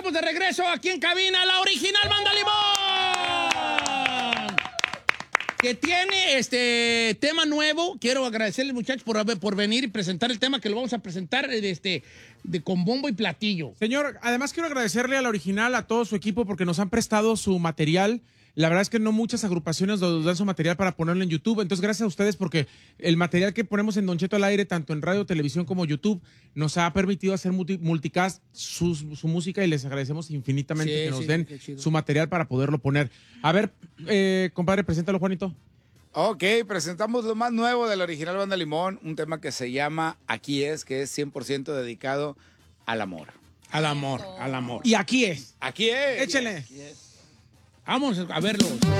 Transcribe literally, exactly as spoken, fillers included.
estamos de regreso aquí en cabina, la original Banda Limón. Que tiene este tema nuevo. Quiero agradecerles, muchachos, por, haber- por venir y presentar el tema que lo vamos a presentar de este, de, con bombo y platillo. Señor, además quiero agradecerle a la original, a todo su equipo, porque nos han prestado su material. La verdad es que no muchas agrupaciones nos dan su material para ponerlo en YouTube. Entonces, gracias a ustedes porque el material que ponemos en Don Cheto al aire, tanto en radio, televisión como YouTube, nos ha permitido hacer multi- multicast su, su música y les agradecemos infinitamente Sí, que nos sí, den qué chido. su material para poderlo poner. A ver, eh, compadre, preséntalo, Juanito. Ok, presentamos lo más nuevo de la original Banda Limón, un tema que se llama Aquí es, que es cien por ciento dedicado al amor. Al amor, al amor. Y aquí es. Aquí es. Échenle. Vamos a verlo.